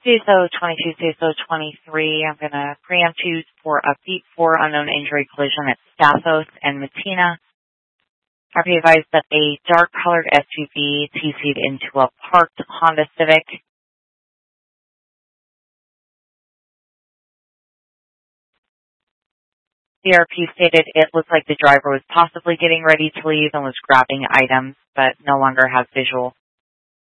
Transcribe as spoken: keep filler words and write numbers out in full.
C S O twenty-two, C S O twenty-three, I'm going to preempt you for a Beat four unknown injury collision at Stathos and Matina. I'll be advised that a dark-colored S U V T C'd into a parked Honda Civic. C R P stated it looked like the driver was possibly getting ready to leave and was grabbing items, but no longer has visual.